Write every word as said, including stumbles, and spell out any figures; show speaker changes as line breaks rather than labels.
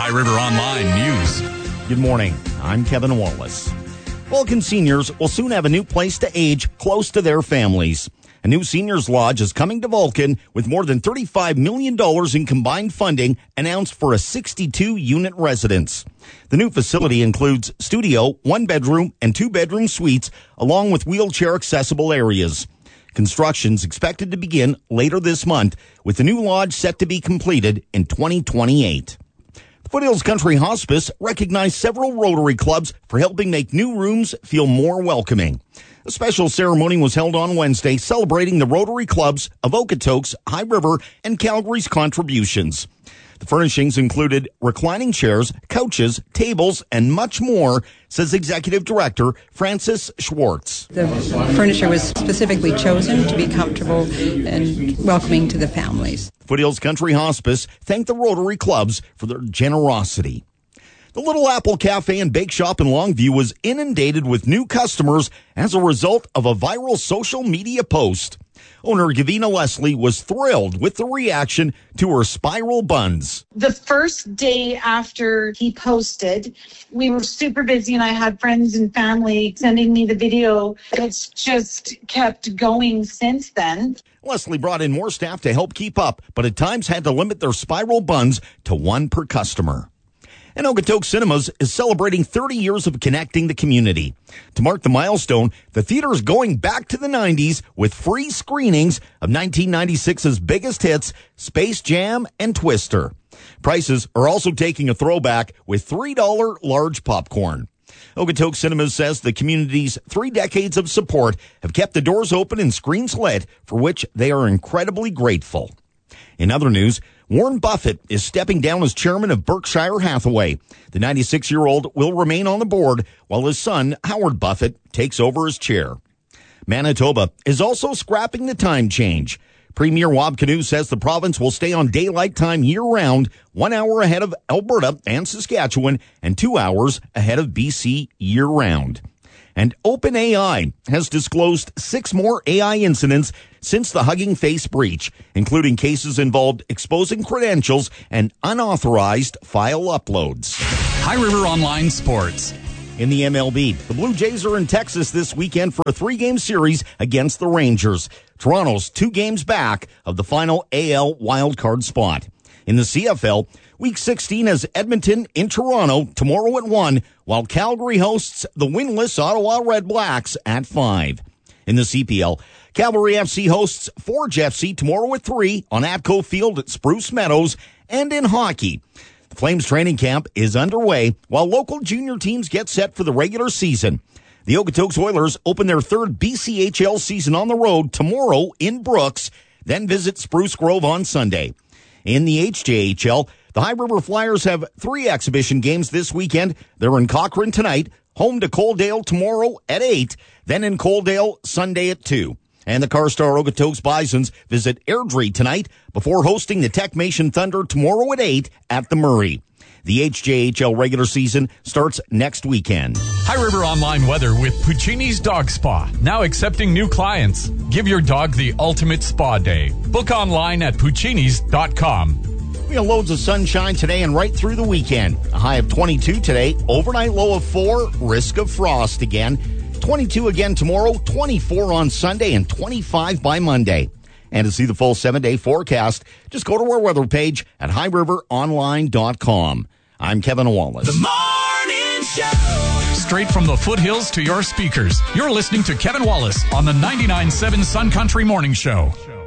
High River Online News.
Good morning. I'm Kevin Wallace. Vulcan seniors will soon have a new place to age close to their families. A new seniors lodge is coming to Vulcan with more than thirty-five million dollars in combined funding announced for a sixty-two unit residence. The new facility includes studio, one bedroom, and two bedroom suites, along with wheelchair accessible areas. Construction's expected to begin later this month, with the new lodge set to be completed in twenty twenty-eight. The Foothills Country Hospice recognized several Rotary clubs for helping make new rooms feel more welcoming. A special ceremony was held on Wednesday celebrating the Rotary clubs of Okotoks, High River, and Calgary's contributions. The furnishings included reclining chairs, couches, tables, and much more, says Executive Director Frances Schwartz.
The furniture was specifically chosen to be comfortable and welcoming to the families.
Foothills Country Hospice thanked the Rotary clubs for their generosity. The Little Apple Cafe and Bake Shop in Longview was inundated with new customers as a result of a viral social media post. Owner Gavina Leslie was thrilled with the reaction to her spiral buns.
The first day after he posted, we were super busy and I had friends and family sending me the video. It's just kept going since then.
Leslie brought in more staff to help keep up, but at times had to limit their spiral buns to one per customer. And Okotoks Cinemas is celebrating thirty years of connecting the community. To mark the milestone, the theater is going back to the nineties with free screenings of nineteen ninety-six's biggest hits, Space Jam and Twister. Prices are also taking a throwback with three dollars large popcorn. Okotoks Cinemas says the community's three decades of support have kept the doors open and screens lit, for which they are incredibly grateful. In other news, Warren Buffett is stepping down as chairman of Berkshire Hathaway. The ninety-six-year-old will remain on the board while his son, Howard Buffett, takes over as chair. Manitoba is also scrapping the time change. Premier Wab Kinew says the province will stay on daylight time year-round, one hour ahead of Alberta and Saskatchewan, and two hours ahead of B C year-round. And OpenAI has disclosed six more A I incidents since the Hugging Face breach, including cases involved exposing credentials and unauthorized file uploads.
High River Online Sports.
In the M L B, the Blue Jays are in Texas this weekend for a three-game series against the Rangers. Toronto's two games back of the final A L wildcard spot. In the C F L, Week sixteen has Edmonton in Toronto tomorrow at one, while Calgary hosts the winless Ottawa Red Blacks at five. In the C P L, Cavalry F C hosts Forge F C tomorrow at three on Atco Field at Spruce Meadows. And in hockey, the Flames training camp is underway while local junior teams get set for the regular season. The Okotoks Oilers open their third B C H L season on the road tomorrow in Brooks, then visit Spruce Grove on Sunday. In the H J H L, the High River Flyers have three exhibition games this weekend. They're in Cochrane tonight, home to Coaldale tomorrow at eight, then in Coaldale Sunday at two. And the Carstar Okotoks Bisons visit Airdrie tonight before hosting the Techmation Thunder tomorrow at eight at the Murray. The H J H L regular season starts next weekend.
High River Online weather with Puccini's Dog Spa. Now accepting new clients. Give your dog the ultimate spa day. Book online at puccinis dot com.
We have loads of sunshine today and right through the weekend. A high of twenty-two today, overnight low of four, risk of frost again. twenty-two again tomorrow, twenty-four on Sunday, and twenty-five by Monday. And to see the full seven-day forecast, just go to our weather page at high river online dot com. I'm Kevin Wallace.
The Morning Show. Straight from the foothills to your speakers. You're listening to Kevin Wallace on the ninety-nine point seven Sun Country Morning Show.